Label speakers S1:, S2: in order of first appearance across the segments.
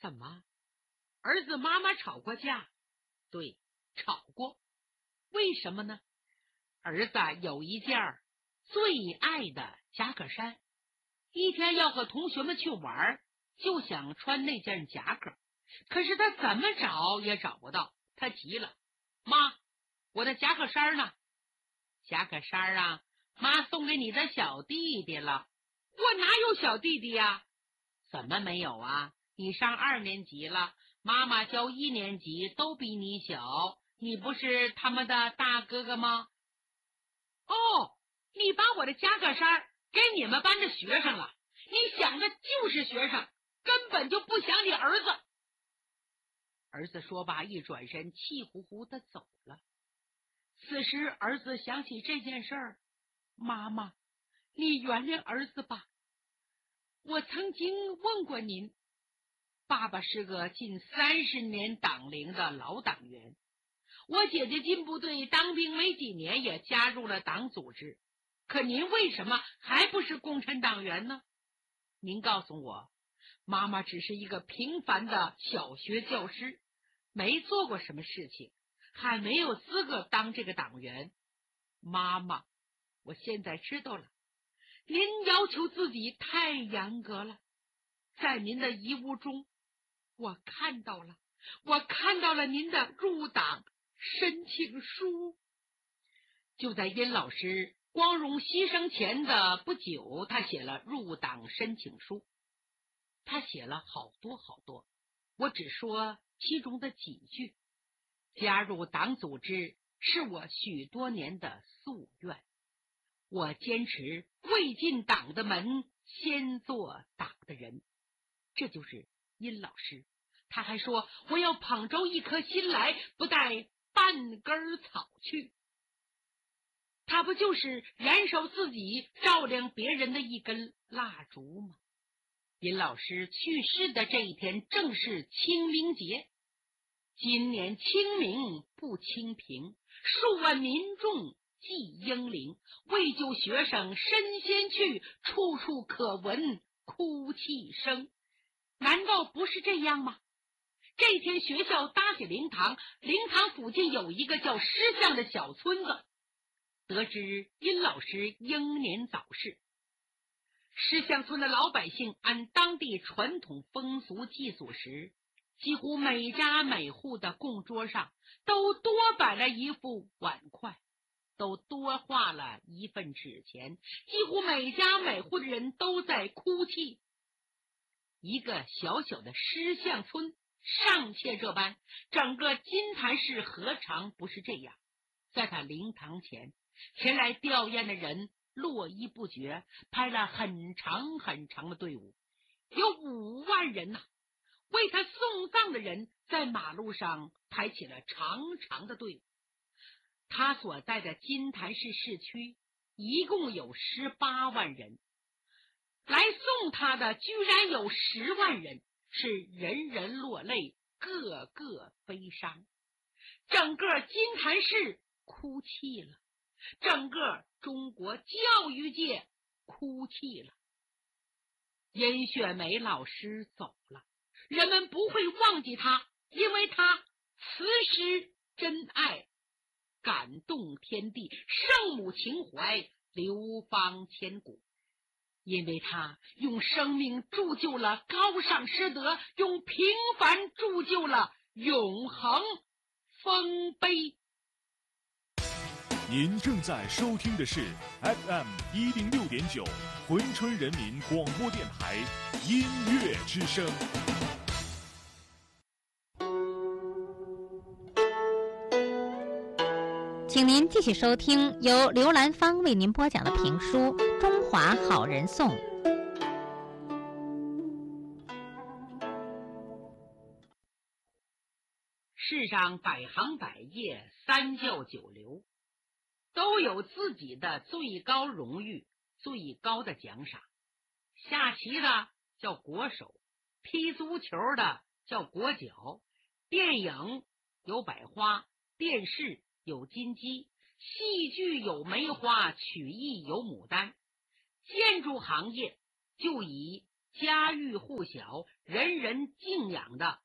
S1: 什么？儿子妈妈吵过架？对，吵过。为什么呢？儿子有一件最爱的夹克衫，一天要和同学们去玩，就想穿那件夹克，可是他怎么找也找不到。他急了，妈，我的夹克衫呢？夹克衫啊，妈送给你的小弟弟了。我哪有小弟弟呀？怎么没有啊？你上2年级了，妈妈教1年级，都比你小，你不是他们的大哥哥吗？哦，你把我的夹克衫给你们班的学生了，你想的就是学生，根本就不想你儿子。儿子说罢，一转身气呼呼地走了。此时儿子想起这件事儿，妈妈，你原谅儿子吧。我曾经问过您，爸爸是个近30年党龄的老党员，我姐姐进部队当兵没几年也加入了党组织，可您为什么还不是共产党员呢？您告诉我，妈妈只是一个平凡的小学教师，没做过什么事情，还没有资格当这个党员。妈妈，我现在知道了，您要求自己太严格了。在您的遗物中，我看到了您的入党申请书。就在殷老师光荣牺牲前的不久，他写了入党申请书。他写了好多，我只说其中的几句。加入党组织是我许多年的夙愿，我坚持未进党的门先做党的人。这就是殷老师。他还说，我要捧着一颗心来，不带半根草去。他不就是燃烧自己照亮别人的一根蜡烛吗？殷老师去世的这一天正是清明节。今年清明不清平，数万民众祭英灵，为救学生身先去，处处可闻哭泣声。难道不是这样吗？这天学校搭起灵堂，灵堂附近有一个叫石巷的小村子。得知殷老师英年早逝，石巷村的老百姓按当地传统风俗祭祖时，几乎每家每户的供桌上都多摆了一副碗筷，都多画了一份纸钱，几乎每家每户的人都在哭泣。一个小小的石巷村尚且这般，整个金坛市何尝不是这样？在他灵堂前，前来吊唁的人络绎不绝，排了很长很长的队伍，有5万人呐。为他送葬的人在马路上排起了长长的队伍。他所在的金坛市市区一共有18万人，来送他的居然有10万人，是人人落泪，个个悲伤。整个金坛市哭泣了，整个中国教育界哭泣了。殷雪梅老师走了，人们不会忘记他，因为他慈诗真爱，感动天地，圣母情怀流芳千古。因为他用生命铸就了高尚师德，用平凡铸就了永恒丰碑。
S2: 您正在收听的是 FM 106.9珲春人民广播电台音乐之声。
S3: 请您继续收听由刘兰芳为您播讲的评书《中华好人颂》。
S1: 世上百行百业，三教九流，都有自己的最高荣誉，最高的奖赏。下棋的叫国手，踢足球的叫国脚，电影有百花，电视有金鸡，戏剧有梅花，曲艺有牡丹。建筑行业就以家喻户晓、人人敬仰的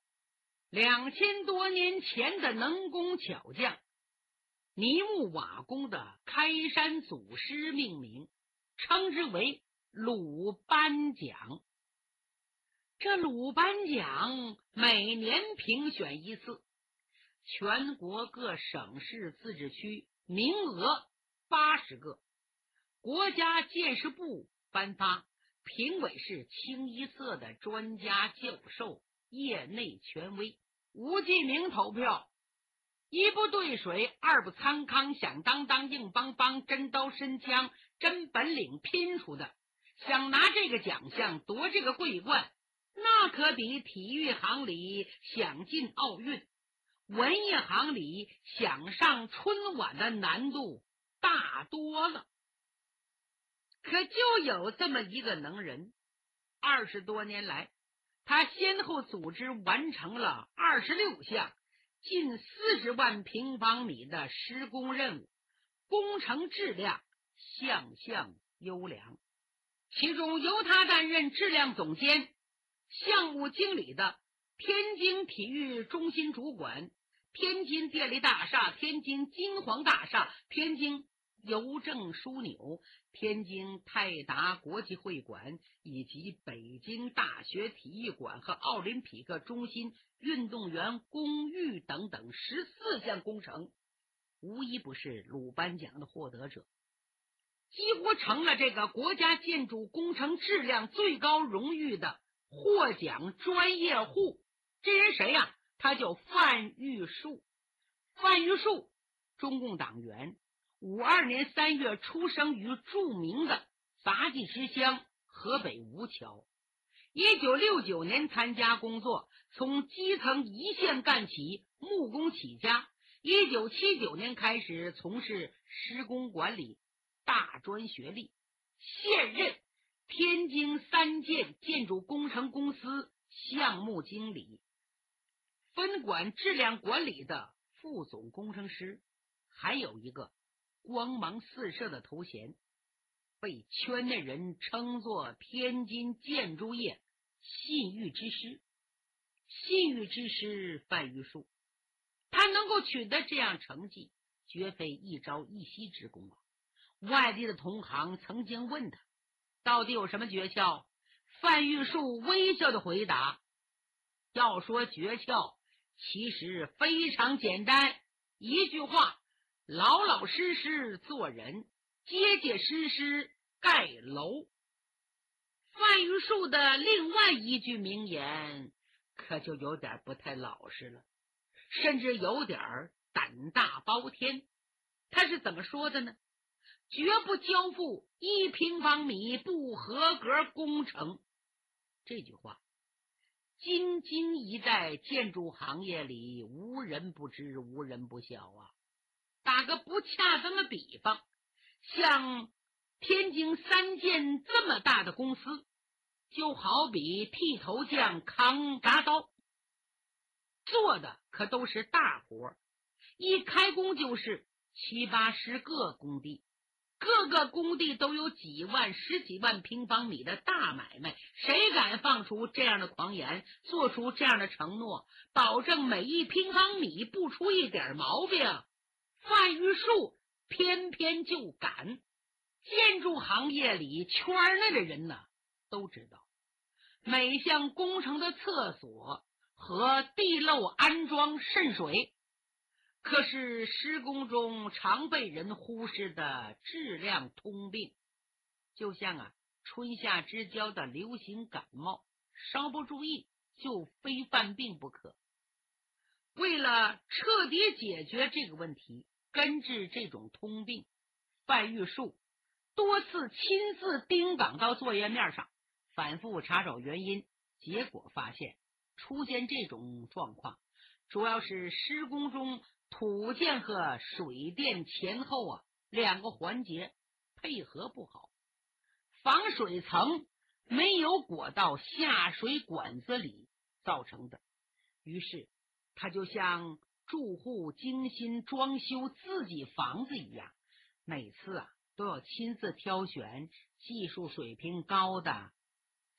S1: 2000多年前的能工巧匠泥木瓦工的开山祖师命名，称之为鲁班奖。这鲁班奖每年评选一次，全国各省市自治区名额80个，国家建设部颁发，评委是清一色的专家教授，业内权威，无记名投票，一不兑水，二不参康，响当当，硬邦邦，真刀真枪，真本领拼出的。想拿这个奖项，夺这个桂冠，那可比体育行里想进奥运，文艺行里想上春晚的难度大多了。可就有这么一个能人，20多年来，他先后组织完成了26项近40万平方米的施工任务，工程质量项项优良。其中由他担任质量总监、项目经理的天津体育中心主管、天津电力大厦、天津金黄大厦、天津邮政枢纽、天津泰达国际会馆以及北京大学体育馆和奥林匹克中心运动员公寓等等14项工程，无一不是鲁班奖的获得者，几乎成了这个国家建筑工程质量最高荣誉的获奖专业户。这人谁呀？他叫范玉树。范玉树，中共党员，52年3月出生于著名的杂技之乡河北吴桥。1969年参加工作，从基层一线干起，木工起家。1979年开始从事施工管理，大专学历，现任天津3建建筑工程公司项目经理，分管质量管理的副总工程师，还有一个光芒四射的头衔，被圈内人称作天津建筑业信誉之师。信誉之师范玉树，他能够取得这样成绩，绝非一朝一夕之功啊！外地的同行曾经问他到底有什么诀窍，范玉树微笑的回答，要说诀窍其实非常简单，一句话，老老实实做人，结结实实盖楼。范玉树的另外一句名言可就有点不太老实了，甚至有点胆大包天。他是怎么说的呢？绝不交付1平方米不合格工程。这句话京津一带建筑行业里无人不知，无人不晓啊。打个不恰当的比方，像天津3建这么大的公司，就好比剃头匠扛铡刀，做的可都是大活，一开工就是7、80个工地，各个工地都有几万、10几万平方米的大买卖，谁敢放出这样的狂言，做出这样的承诺，保证每1平方米不出一点毛病？范玉树偏偏就敢。建筑行业里圈内的人呢，都知道每项工程的厕所和地漏安装渗水，可是施工中常被人忽视的质量通病，就像春夏之交的流行感冒，稍不注意就非犯病不可。为了彻底解决这个问题，根治这种通病，范玉树多次亲自盯岗到作业面上，反复查找原因，结果发现出现这种状况主要是施工中土建和水电前后2个环节配合不好，防水层没有裹到下水管子里造成的。于是他就像住户精心装修自己房子一样，每次都要亲自挑选技术水平高的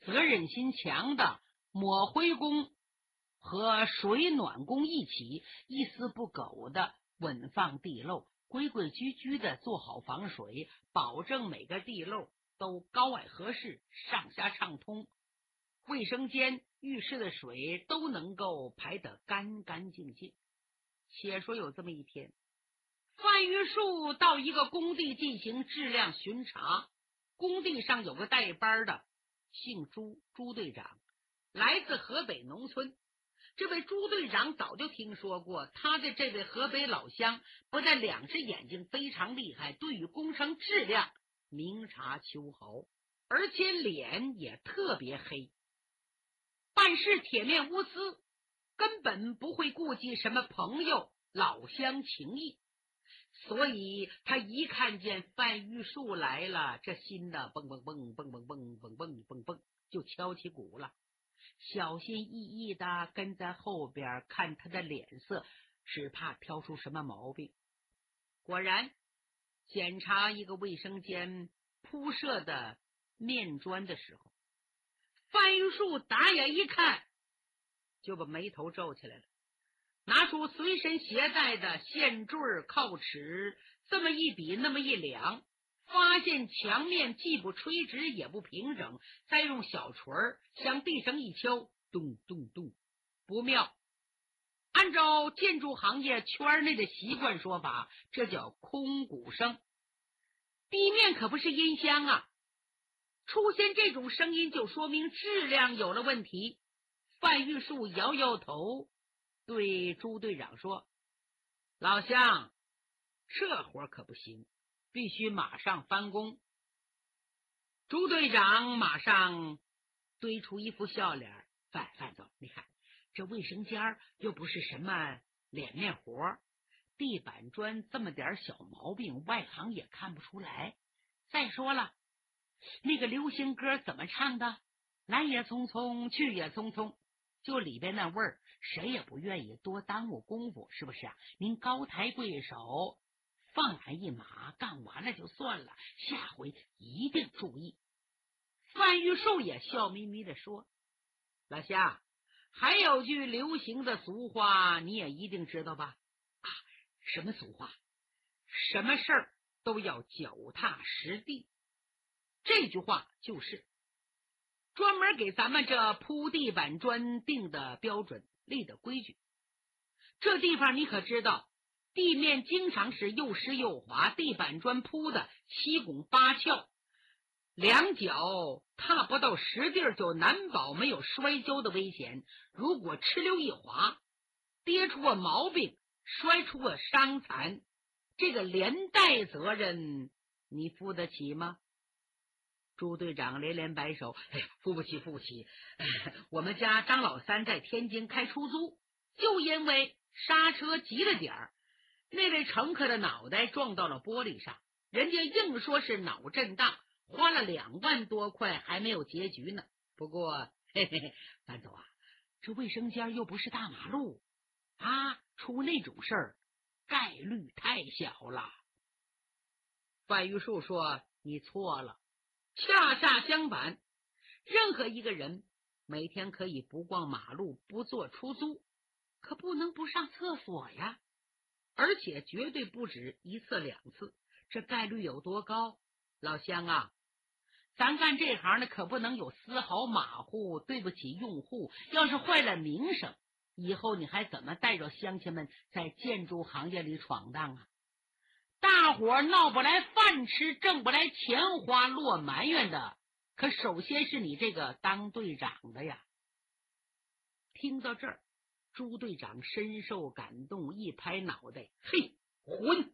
S1: 责任心强的抹灰工和水暖工一起，一丝不苟的稳放地漏，规规矩矩的做好防水，保证每个地漏都高矮合适，上下畅通，卫生间、浴室的水都能够排得干干净净。且说有这么一天，范玉树到一个工地进行质量巡查，工地上有个带班的，姓朱，朱队长，来自河北农村。这位朱队长早就听说过他的这位河北老乡，不但两只眼睛非常厉害，对于工程质量明察秋毫，而且脸也特别黑，办事铁面无私，根本不会顾及什么朋友老乡情谊。所以他一看见范玉树来了，这心呢蹦蹦蹦蹦蹦蹦蹦蹦蹦蹦就敲起鼓了，小心翼翼的跟在后边看他的脸色，只怕挑出什么毛病。果然，检查一个卫生间铺设的面砖的时候，范玉树打眼一看，就把眉头皱起来了，拿出随身携带的线坠靠尺，这么一比那么一量，发现墙面既不垂直也不平整，再用小锤向地上一敲，咚咚咚，不妙。按照建筑行业圈内的习惯说法，这叫空鼓声。地面可不是音箱啊，出现这种声音就说明质量有了问题。范玉树摇摇头，对朱队长说：“老乡，这活可不行，必须马上翻工。”朱队长马上堆出一副笑脸：“范总，你看这卫生间又不是什么脸面活，地板砖这么点小毛病，外行也看不出来。再说了，那个流行歌怎么唱的？来也匆匆，去也匆匆，就里边那味儿，谁也不愿意多耽误功夫，是不是啊？您高抬贵手，放俺一马，干完了就算了，下回一定注意。”范玉树也笑眯眯地说：“老乡，还有句流行的俗话，你也一定知道吧？啊，什么俗话？什么事儿都要脚踏实地。这句话就是专门给咱们这铺地板砖定的标准，立的规矩。这地方你可知道，地面经常是又湿又滑，地板砖铺的七拱八翘，两脚踏不到实地就难保没有摔跤的危险。如果哧溜一滑，跌出个毛病，摔出个伤残，这个连带责任你负得起吗？”朱队长连连摆手：“哎呀，付不起，付不起！我们家张老三在天津开出租，就因为刹车急了点儿，那位乘客的脑袋撞到了玻璃上，人家硬说是脑震荡，花了2万多块还没有结局呢。不过，范总啊，这卫生间又不是大马路啊，出那种事儿概率太小了。”范玉树说：“你错了。恰恰相反，任何一个人每天可以不逛马路，不坐出租，可不能不上厕所呀，而且绝对不止1次2次。这概率有多高？老乡啊，咱干这行的可不能有丝毫马虎，对不起用户。要是坏了名声，以后你还怎么带着乡亲们在建筑行业里闯荡啊？大伙闹不来饭吃，挣不来钱花，落埋怨的可首先是你这个当队长的呀。”听到这儿，朱队长深受感动，一拍脑袋：“嘿，混！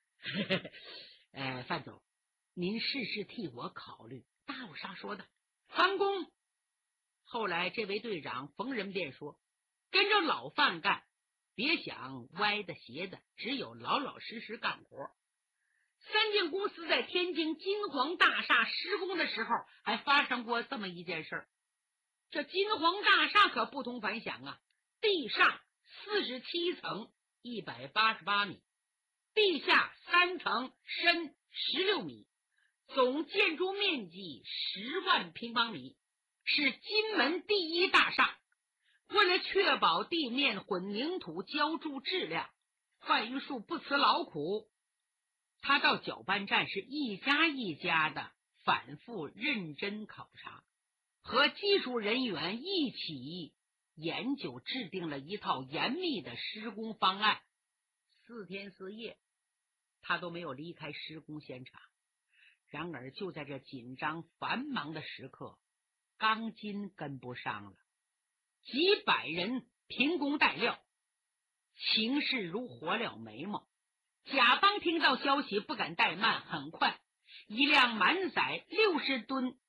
S1: 范总，您事事替我考虑，大有啥说的？翻工！”后来这位队长逢人便说：“跟着老范干，别想歪的斜的，只有老老实实干活。”三建公司在天津金黄大厦施工的时候，还发生过这么一件事儿。这金黄大厦可不同凡响啊，地上47层188米，地下3层深16米，总建筑面积10万平方米， 是金门第一大厦。为了确保地面混凝土浇筑质量，范玉树不辞劳苦，他到搅拌站是一家一家的反复认真考察，和技术人员一起研究制定了一套严密的施工方案。4天4夜他都没有离开施工现场。然而就在这紧张繁忙的时刻，钢筋跟不上了，几百人停工待料，情势如火燎眉毛。甲方听到消息不敢怠慢，很快一辆满载60吨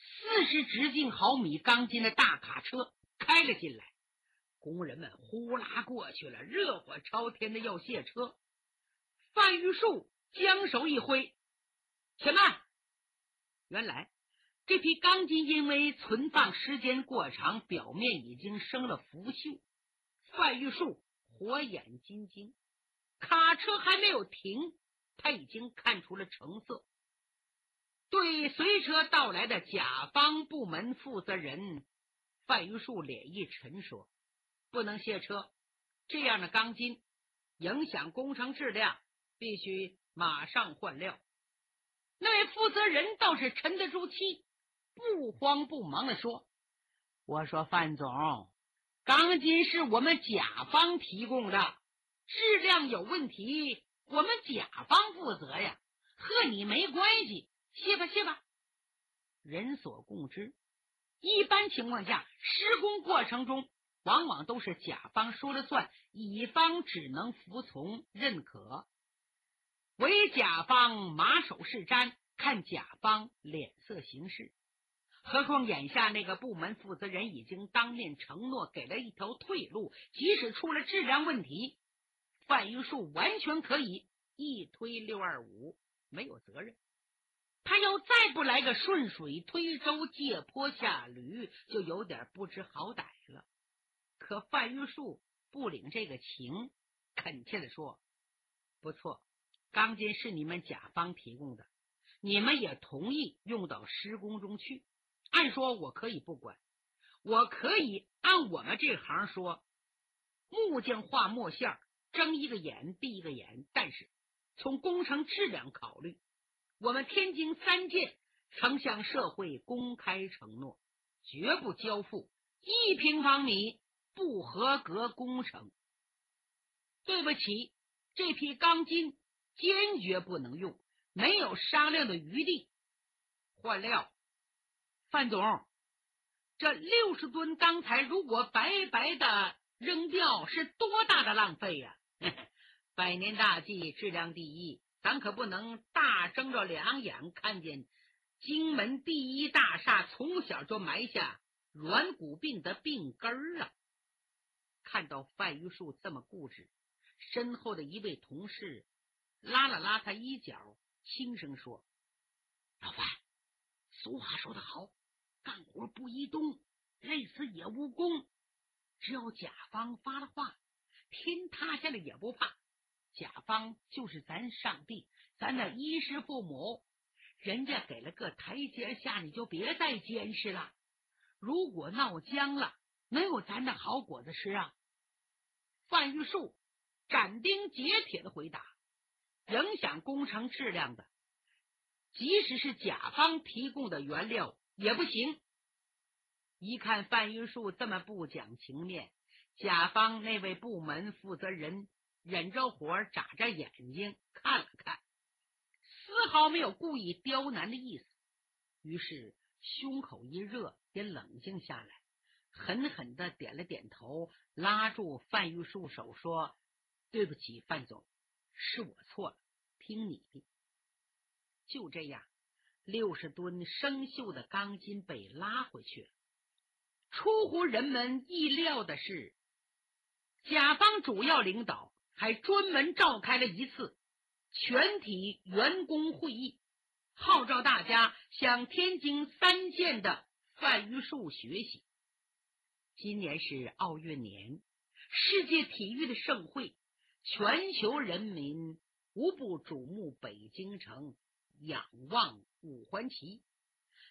S1: 40直径毫米钢筋的大卡车开了进来，工人们呼啦过去了，热火朝天的要卸车。范玉树将手一挥，且慢！原来这批钢筋因为存放时间过长，表面已经生了腐朽。范玉树火眼金睛，卡车还没有停，他已经看出了成色。对随车到来的甲方部门负责人，范玉树脸一沉说：“不能卸车，这样的钢筋影响工程质量，必须马上换料。”那位负责人倒是沉得住气，不慌不忙地说：“我说范总，钢筋是我们甲方提供的，质量有问题，我们甲方负责呀，和你没关系，卸吧卸吧。”人所共知，一般情况下，施工过程中往往都是甲方说了算，乙方只能服从认可。唯甲方马首是瞻，看甲方脸色行事。何况眼下那个部门负责人已经当面承诺给了一条退路，即使出了质量问题，范玉树完全可以一推625，没有责任。他要再不来个顺水推舟借坡下驴，就有点不知好歹了。可范玉树不领这个情，恳切地说：“不错，钢筋是你们甲方提供的，你们也同意用到施工中去。按说我可以不管，我可以按我们这行说，木匠画墨线，睁一个眼闭一个眼。但是从工程质量考虑，我们天津3建曾向社会公开承诺，绝不交付1平方米不合格工程。对不起，这批钢筋坚决不能用，没有商量的余地。换料。范总，这60吨钢材如果白白的扔掉，是多大的浪费呀！百年大计，质量第一，咱可不能大睁着两眼看见金门第一大厦从小就埋下软骨病的病根儿啊！看到范玉树这么固执，身后的一位同事拉了拉他衣角，轻声说：“老范，俗话说得好，干活不移动，累死也无功。只要甲方发了话，天塌下来也不怕。甲方就是咱上帝，咱的衣食父母，人家给了个台阶下，你就别再监视了。如果闹僵了，能有咱的好果子吃啊？”范玉树斩钉截铁的回答：“影响工程质量的，即使是甲方提供的原料也不行。”一看范玉树这么不讲情面，甲方那位部门负责人忍着火眨着眼睛看了看，丝毫没有故意刁难的意思，于是胸口一热，也冷静下来，狠狠地点了点头，拉住范玉树手说：“对不起，范总，是我错了，听你的。”就这样，60吨生锈的钢筋被拉回去了。出乎人们意料的是，甲方主要领导还专门召开了一次全体员工会议，号召大家向天津3建的范玉树学习。今年是奥运年，世界体育的盛会，全球人民无不瞩目北京城，仰望五环旗。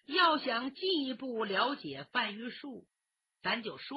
S1: 要想进一步了解范榆树，咱就说